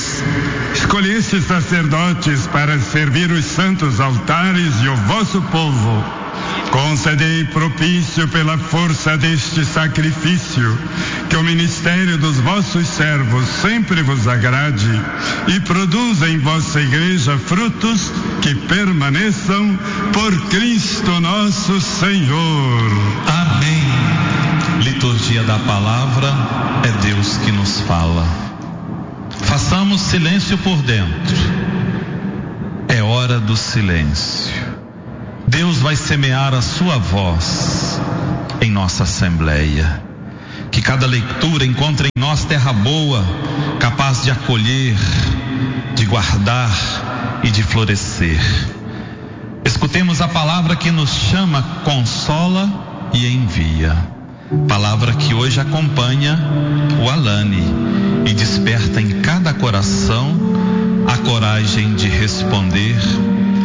Deus, escolheste sacerdotes para servir os santos altares e o vosso povo. Concedei propício pela força deste sacrifício, que o ministério dos vossos servos sempre vos agrade e produza em vossa igreja frutos que permaneçam por Cristo nosso Senhor. Amém. Liturgia da palavra, é Deus que nos fala. Façamos silêncio por dentro. É hora do silêncio. Deus vai semear a sua voz em nossa assembleia. Que cada leitura encontre em nós terra boa, capaz de acolher, de guardar e de florescer. Escutemos a palavra que nos chama, consola e envia. Palavra que hoje acompanha o Alane e desperta em cada coração a coragem de responder